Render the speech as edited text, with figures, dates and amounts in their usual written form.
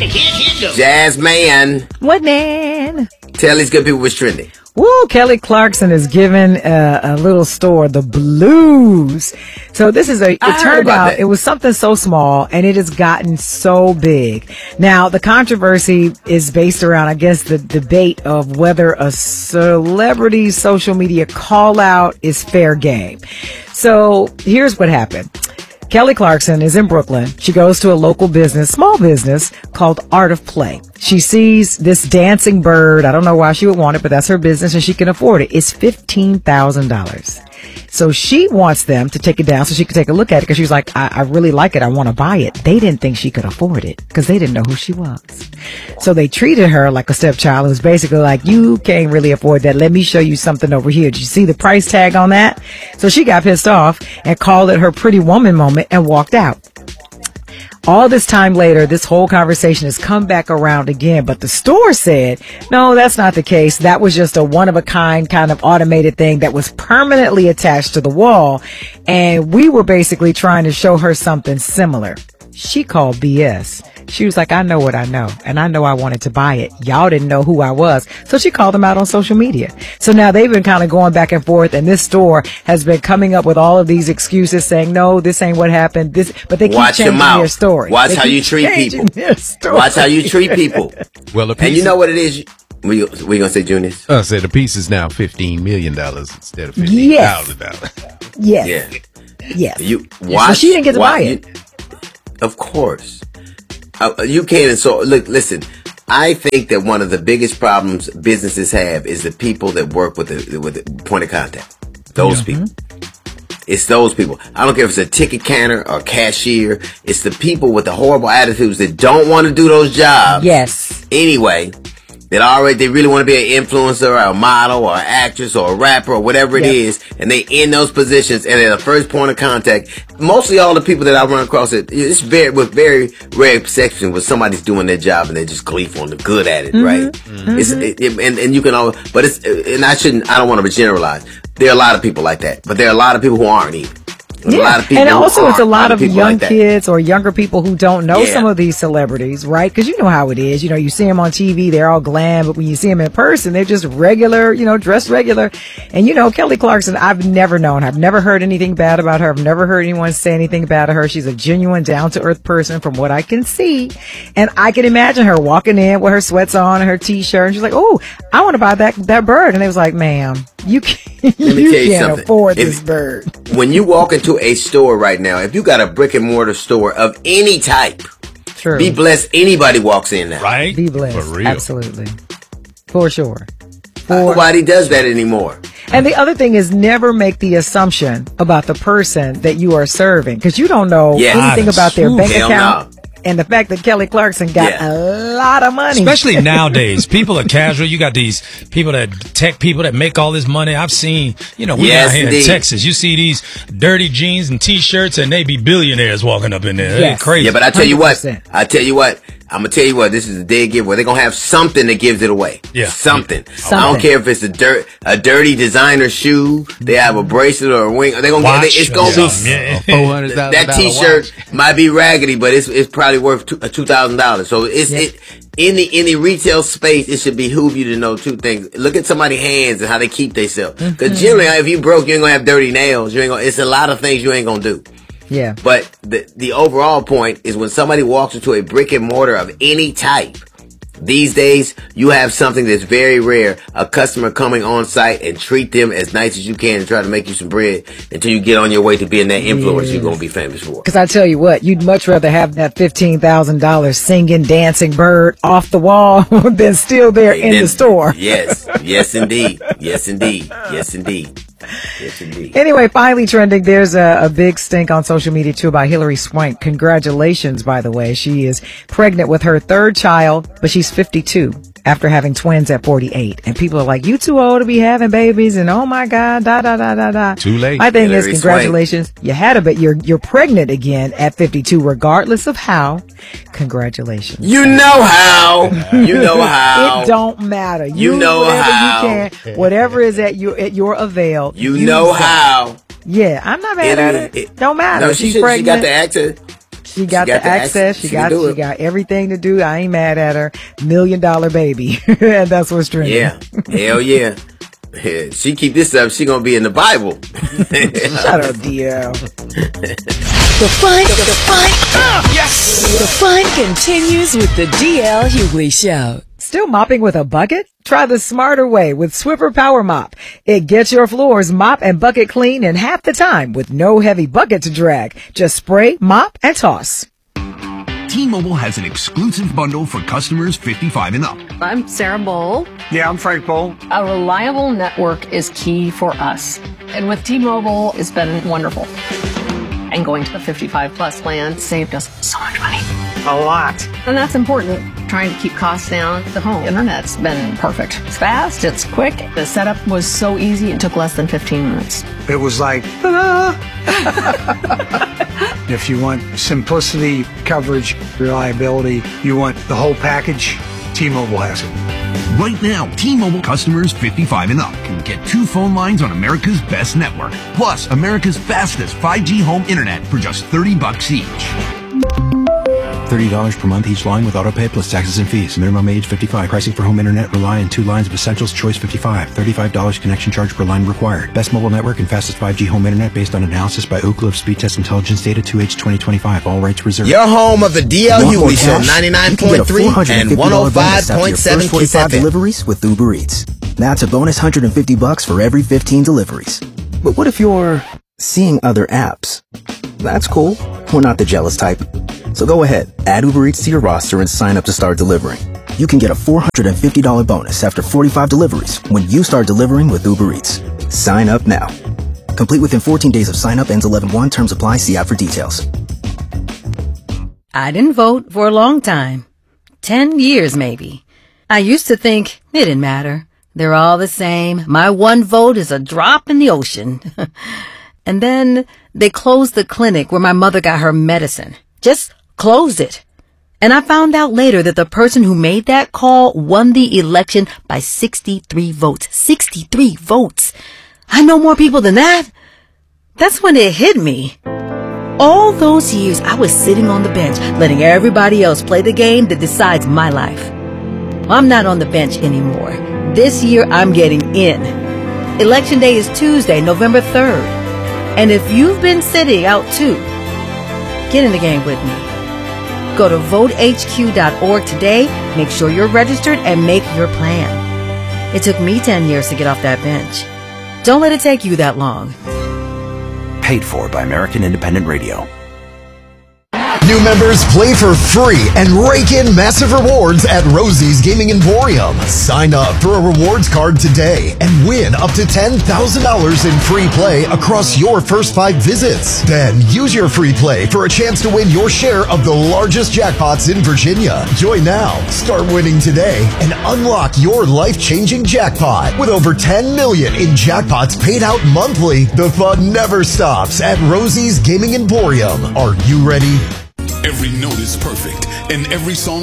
Jazz man. What man? Tell these good people what's trending. Woo, Kelly Clarkson is giving a little store the blues. So this is it turned out it was something so small and it has gotten so big. Now the controversy is based around, I guess, the debate of whether a celebrity's social media call out is fair game. So here's what happened. Kelly Clarkson is in Brooklyn. She goes to a local business, small business called Art of Play. She sees this dancing bird. I don't know why she would want it, but that's her business and she can afford it. It's $15,000. So she wants them to take it down so she can take a look at it because she was like, I really like it. I want to buy it. They didn't think she could afford it because they didn't know who she was. So they treated her like a stepchild. It was basically like, you can't really afford that. Let me show you something over here. Did you see the price tag on that? So she got pissed off and called it her pretty woman moment and walked out. All this time later, this whole conversation has come back around again, but the store said, no, that's not the case. That was just a one-of-a-kind kind of automated thing that was permanently attached to the wall, and we were basically trying to show her something similar. She called BS. She was like, I know what I know, and I know I wanted to buy it. Y'all didn't know who I was. So she called them out on social media. So now they've been kind of going back and forth, and this store has been coming up with all of these excuses saying, no, this ain't what happened. But they keep changing their story. Watch how you treat people. Watch how you treat people. Well, and you know what it is? We going to say, Junius? I say the piece is now $15 million instead of $15,000. Yes. Yeah. Yes. You watch. So she didn't get to buy it. Of course. You can't. So look, listen, I think that one of the biggest problems businesses have is the people that work with the point of contact. Those people. It's those people. I don't care if it's a ticket counter or cashier. It's the people with the horrible attitudes that don't want to do those jobs. Yes. Anyway, they really want to be an influencer or a model or an actress or a rapper or whatever it is, and they in those positions and they're the first point of contact. Mostly all the people that I run across, it's with very rare exception when somebody's doing their job and they're just gleeful and good at it, right? Mm-hmm. And you can always, but I don't want to generalize. There are a lot of people like that, but there are a lot of people who aren't even. Yeah. A lot of people and also it's a lot of young like kids or younger people who don't know some of these celebrities, right? Because you know how it is. You know, you see them on TV, they're all glam, but when you see them in person, they're just regular, dressed regular. And Kelly Clarkson, I've never known her. I've never heard anything bad about her. I've never heard anyone say anything bad to her. She's a genuine, down-to-earth person from what I can see. And I can imagine her walking in with her sweats on and her T-shirt. And she's like, oh, I want to buy that bird. And they was like, ma'am, you can't afford this bird. When you walk into a store right now, if you got a brick and mortar store of any type, True. Be blessed anybody walks in now. Right? Be blessed. For real. Absolutely. For sure. Nobody does that anymore. And the other thing is never make the assumption about the person that you are serving because you don't know anything about their bank account. And the fact that Kelly Clarkson got a lot of money. Especially nowadays. People are casual. You got these people tech people that make all this money. I've seen, we out here in Texas. You see these dirty jeans and T-shirts and they be billionaires walking up in there. They're crazy. Yeah, but I tell you what. I'm going to tell you what, this is the day of giveaway. They're going to have something that gives it away. Yeah. Something. I don't care if it's a dirty designer shoe, they have a bracelet or a ring. They're going to get it. It's going to be $400,000. That T-shirt might be raggedy, but it's probably worth $2,000. So in the retail space, it should behoove you to know two things. Look at somebody's hands and how they keep themselves. Because generally, if you broke, you ain't going to have dirty nails. It's a lot of things you ain't going to do. Yeah. But the overall point is when somebody walks into a brick and mortar of any type, these days, you have something that's very rare. A customer coming on site and treat them as nice as you can and try to make you some bread until you get on your way to being that influencer you're going to be famous for. Because I tell you what, you'd much rather have that $15,000 singing, dancing bird off the wall than still there in the store. Yes. Yes, indeed. Yes, indeed. Yes, indeed. Yes, indeed. Anyway, finally trending, there's a big stink on social media too about Hilary Swank. Congratulations, by the way. She is pregnant with her third child, but she's 52 after having twins at 48. And people are like, you too old to be having babies, and oh my God, Too late. My thing is, congratulations. You had a bit, you're pregnant again at 52, regardless of how. Congratulations. You know how. You know how. It don't matter. You know how. You can, whatever is at your avail. You know how. Yeah, I'm not mad at it. Don't matter. No, she got the actor. She got the access. She got everything to do. I ain't mad at her. $1 Million Baby. And that's what's trending. Yeah. Hell yeah. She keep this up, she gonna be in the Bible. Shut up, DL. The fun continues with the DL Hughley Show. Still mopping with a bucket? Try the smarter way with Swiffer Power Mop. It gets your floors mop and bucket clean in half the time with no heavy bucket to drag. Just spray, mop, and toss. T-Mobile has an exclusive bundle for customers 55 and up. I'm Sarah Bowl. Yeah, I'm Frank Bowl. A reliable network is key for us. And with T-Mobile, it's been wonderful. And going to the 55 plus plan saved us so much money. A lot. And that's important. Trying to keep costs down. The home internet's been perfect. It's fast, it's quick. The setup was so easy, it took less than 15 minutes. It was like, ta-da! If you want simplicity, coverage, reliability, you want the whole package, T-Mobile has it. Right now, T-Mobile customers 55 and up can get 2 phone lines on America's best network, plus America's fastest 5G home internet for just $30 each. $30 per month each line with autopay plus taxes and fees. Minimum age 55. Pricing for home internet rely on 2 lines of essentials. Choice 55. $35 connection charge per line required. Best mobile network and fastest 5G home internet based on analysis by Ookla of Speed Test Intelligence Data 2H 2025. All rights reserved. Your home of the DL Hughley Show, 99.3 and 105.7 Kiss FM. Deliveries with Uber Eats. That's a bonus $150 for every 15 deliveries. But what if you're seeing other apps? That's cool. We're not the jealous type. So go ahead, add Uber Eats to your roster and sign up to start delivering. You can get a $450 bonus after 45 deliveries when you start delivering with Uber Eats. Sign up now. Complete within 14 days of sign up, ends 11/1. Terms apply. See app for details. I didn't vote for a long time. 10 years maybe. I used to think it didn't matter. They're all the same. My one vote is a drop in the ocean. And then they closed the clinic where my mother got her medicine. Just closed it. And I found out later that the person who made that call won the election by 63 votes. 63 votes. I know more people than that. That's when it hit me. All those years I was sitting on the bench, letting everybody else play the game that decides my life. I'm not on the bench anymore. This year I'm getting in. Election day is Tuesday, November 3rd. And if you've been sitting out too, get in the game with me. Go to votehq.org today, make sure you're registered, and make your plan. It took me 10 years to get off that bench. Don't let it take you that long. Paid for by American Independent Radio. New members play for free and rake in massive rewards at Rosie's Gaming Emporium. Sign up for a rewards card today and win up to $10,000 in free play across your first 5 visits. Then use your free play for a chance to win your share of the largest jackpots in Virginia. Join now, start winning today, and unlock your life-changing jackpot. With over $10 million in jackpots paid out monthly, the fun never stops at Rosie's Gaming Emporium. Are you ready? Every note is perfect, and every song